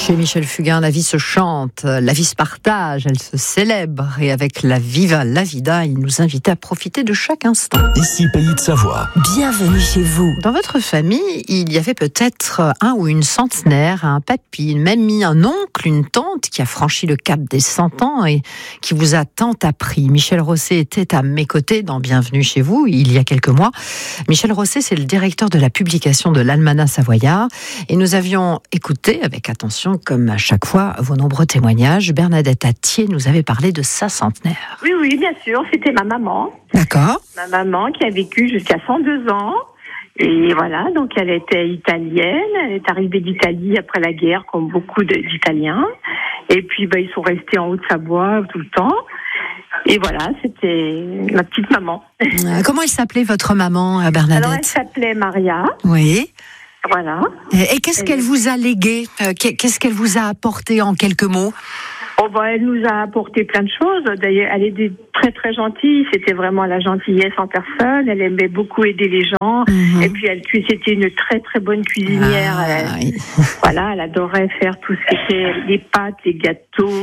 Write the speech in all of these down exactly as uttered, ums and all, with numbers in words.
Chez Michel Fugain, la vie se chante, la vie se partage, elle se célèbre. Et avec la Viva la Vida, il nous invitait à profiter de chaque instant. Ici, Pays de Savoie. Bienvenue chez vous. Dans votre famille, il y avait peut-être un ou une centenaire, un papy, une mamie, un oncle, une tante qui a franchi le cap des cent ans et qui vous a tant appris. Michel Rosset était à mes côtés dans Bienvenue chez vous, il y a quelques mois. Michel Rosset, c'est le directeur de la publication de l'Almanach Savoyard. Et nous avions écouté avec attention, comme à chaque fois, vos nombreux témoignages. Bernadette Attier nous avait parlé de sa centenaire. Oui, oui, bien sûr, c'était ma maman. D'accord. Ma maman qui a vécu jusqu'à cent deux ans. Et voilà, donc elle était italienne. Elle est arrivée d'Italie après la guerre, comme beaucoup de, d'Italiens. Et puis, bah, ils sont restés en Haute-Savoie tout le temps. Et voilà, c'était ma petite maman. Comment elle s'appelait, votre maman, Bernadette ? Alors, elle s'appelait Maria. Oui. Voilà. Et qu'est-ce qu'elle vous a légué ? Qu'est-ce qu'elle vous a apporté en quelques mots ? Oh bah, elle nous a apporté plein de choses. D'ailleurs, elle était très très gentille. C'était vraiment la gentillesse en personne. Elle aimait beaucoup aider les gens. Mmh. Et puis elle c'était une très très bonne cuisinière. Ah, elle, oui. Voilà, elle adorait faire tout ce qui était les pâtes, les gâteaux,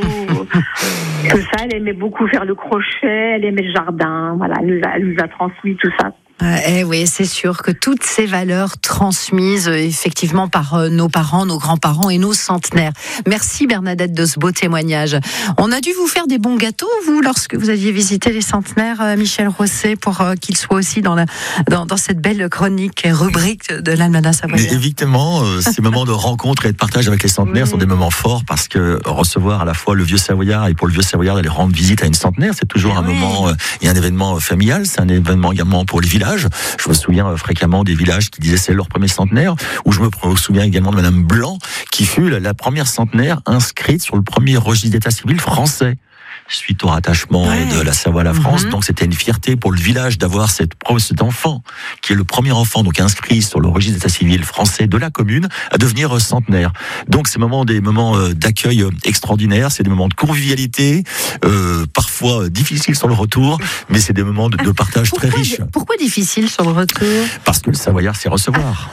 tout ça. Elle aimait beaucoup faire le crochet. Elle aimait le jardin. Voilà, elle nous a, elle nous a transmis tout ça. Eh oui, c'est sûr que toutes ces valeurs transmises effectivement par euh, nos parents, nos grands-parents et nos centenaires. Merci Bernadette de ce beau témoignage. On a dû vous faire des bons gâteaux, vous, lorsque vous aviez visité les centenaires, euh, Michel Rosset, pour euh, qu'il soit aussi dans, la, dans, dans cette belle chronique et rubrique de l'Almanach Savoyard. Mais évidemment, euh, ces moments de rencontre et de partage avec les centenaires oui. sont des moments forts parce que recevoir à la fois le vieux Savoyard et pour le vieux Savoyard d'aller rendre visite à une centenaire, c'est toujours un oui. moment euh, et un événement familial, c'est un événement également pour les villages. Je me souviens fréquemment des villages qui disaient c'est leur premier centenaire, ou je me souviens également de Madame Blanc, qui fut la première centenaire inscrite sur le premier registre d'état civil français, suite au rattachement ouais. de la Savoie à la France. Mm-hmm. Donc c'était une fierté pour le village d'avoir cette, cet enfant, qui est le premier enfant donc inscrit sur le registre d'état civil français de la commune, à devenir centenaire. Donc ces moments, des moments d'accueil extraordinaires, c'est des moments de convivialité, euh, parfois difficiles sur le retour, mais c'est des moments de, de partage pourquoi, très riches. Pourquoi difficiles sur le retour ? Parce que le Savoyard sait recevoir.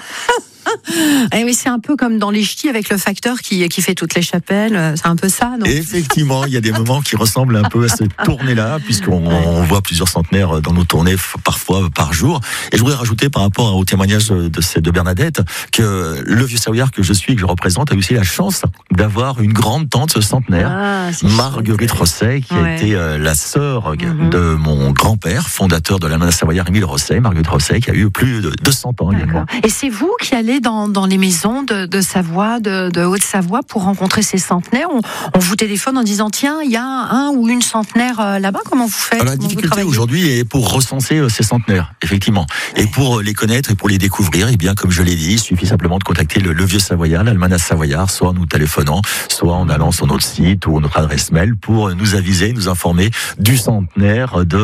Et oui, c'est un peu comme dans les ch'tis avec le facteur qui, qui fait toutes les chapelles. C'est un peu ça, non ? Effectivement, il y a des moments qui ressemblent un peu à cette tournée-là, puisqu'on on voit plusieurs centenaires dans nos tournées, parfois par jour. Et je voudrais rajouter par rapport au témoignage de, de Bernadette, que le vieux Savoyard que je suis et que je représente a aussi la chance d'avoir une grande tante centenaire, ah, Marguerite Rosset, qui ouais. a été euh, la sœur mm-hmm. de mon grand-père, fondateur de l'Almanach Savoyard, Émile Rosset, Marguerite Rosset, qui a eu plus de deux cents ans également. Et c'est vous qui allez dans, dans les maisons de, de Savoie, de, de Haute-Savoie pour rencontrer ces centenaires. On, on vous téléphone en disant tiens, il y a un ou une centenaire euh, là-bas. Comment vous faites ? Alors, la Comment difficulté aujourd'hui est pour recenser euh, ces centenaires, effectivement. Et pour les connaître et pour les découvrir, eh bien, comme je l'ai dit, il suffit simplement de contacter le, le vieux Savoyard, l'Almanach Savoyard, soit en nous téléphonant, soit en allant sur notre site ou notre adresse mail pour nous aviser, nous informer du centenaire de,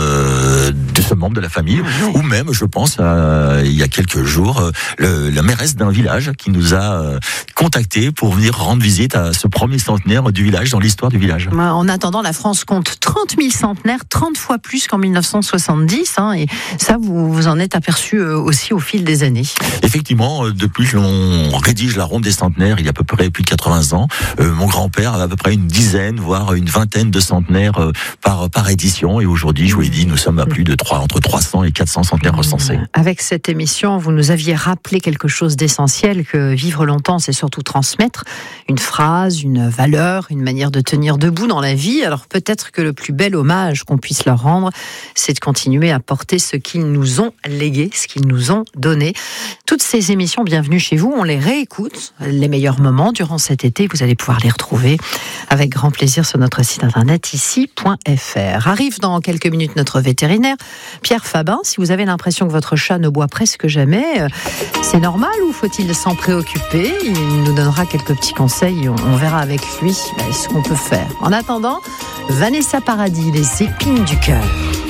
euh, de ce membre de la famille. Ou même, je pense, à, il y a quelques jours, le, la mairesse d'un village qui nous a euh, contactés pour venir rendre visite à ce premier centenaire du village, dans l'histoire du village. En attendant, la France compte trente mille centenaires, trente fois plus qu'en mille neuf cent soixante-dix, hein, et ça, vous vous en êtes aperçu euh, aussi au fil des années. Effectivement, euh, depuis que l'on rédige la ronde des centenaires, il y a à peu près plus de quatre-vingts ans, euh, mon grand-père avait à peu près une dizaine, voire une vingtaine de centenaires euh, par, par édition, et aujourd'hui, je vous l'ai dit, nous sommes à plus de trois, entre trois cents et quatre cents centenaires recensés. Avec cette émission, vous nous aviez rappelé quelque chose d'essentiel, que vivre longtemps, c'est surtout transmettre une phrase, une valeur, une manière de tenir debout dans la vie. Alors peut-être que le plus bel hommage qu'on puisse leur rendre, c'est de continuer à porter ce qu'ils nous ont légué, ce qu'ils nous ont donné. Toutes ces émissions, bienvenue chez vous, on les réécoute, les meilleurs moments durant cet été, vous allez pouvoir les retrouver avec grand plaisir sur notre site internet ici point f r. Arrive dans quelques minutes notre vétérinaire, Pierre Fabin. Si vous avez l'impression que votre chat ne boit presque jamais, c'est normal ou faut-il s'en préoccuper ? Il nous donnera quelques petits conseils, on verra avec lui ce qu'on peut faire. En attendant, Vanessa Paradis, les épines du cœur.